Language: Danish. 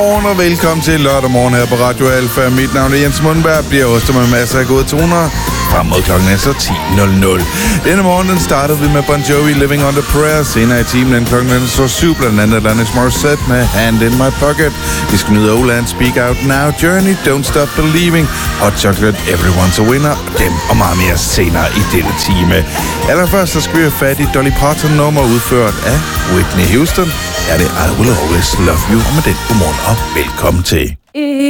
Godmorgen og velkommen til lørdag morgen her på Radio Alfa. Mit navn er Jens Mundberg, bliver hostet med masser af gode toner frem mod klokken er så 10.00. Denne morgen den startede vi med Bon Jovi, Living on the Prayer. Senere i timen den klokken så 7, blandt andet Alanis Morissette med Hand in My Pocket. Vi skal nyde Oland, Speak Out Now, Journey, Don't Stop Believing, Hot Chocolate, Everyone's a Winner, og dem og meget mere senere i denne time. Allerførst så skal vi have fat i Dolly Parton nummer udført af Whitney Houston. Er det I Will Always Love You, og med den godmorgen og velkommen til.